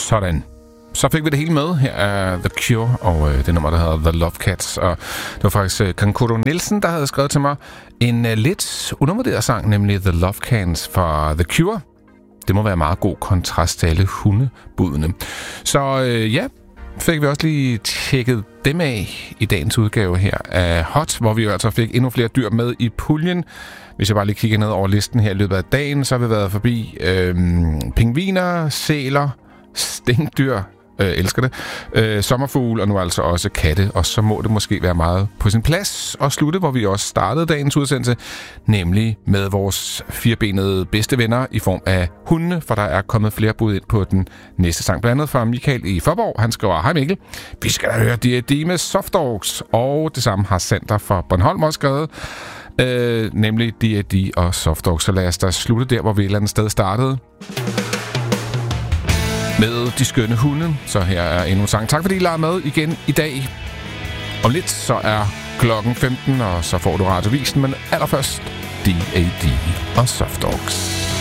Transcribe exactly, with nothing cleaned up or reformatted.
Sådan. Så fik vi det hele med. Her er The Cure og øh, det nummer, der hedder The Love Cats. Og det var faktisk øh, Kankuro Nielsen, der havde skrevet til mig en øh, lidt undervurderet sang, nemlig The Love Cats fra The Cure. Det må være meget god kontrast til alle hundebudene. Så øh, ja, fik vi også lige tjekket dem af i dagens udgave her af Hot, hvor vi jo altså fik endnu flere dyr med i puljen. Hvis jeg bare lige kigger ned over listen her i løbet af dagen, så har vi været forbi øh, pingviner, sæler, stinkdyr, øh, elsker det, øh, sommerfugle og nu altså også katte. Og så må det måske være meget på sin plads at slutte, hvor vi også startede dagens udsendelse, nemlig med vores firebenede bedste venner i form af hundene, for der er kommet flere bud ind på den næste sang. Blandt andet fra Michael i Forborg. Han skriver, hej Mikkel, vi skal da høre D og D med Soft Dogs, og det samme har Sander fra Bornholm også skrevet. Øh, nemlig D og D og Soft Dogs. Så lad os da slutte der, hvor vi et eller andet sted startede. Med de skønne hunde. Så her er endnu en sang. Tak fordi I lader med igen i dag. Om lidt så er klokken femten, og så får du radiovisen. Men allerførst D og D og Soft Dogs.